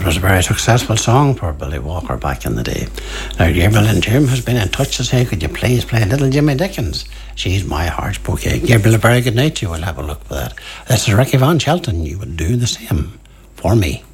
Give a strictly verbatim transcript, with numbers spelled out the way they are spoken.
was a very successful song for Billy Walker back in the day. Now, Gabriel and Jim has been in touch to say, could you please play Little Jimmy Dickens? She's My Heart's Bouquet. Gabriel, a very good night. You will have a look for that. This is Ricky Van Shelton. You will do the same for me.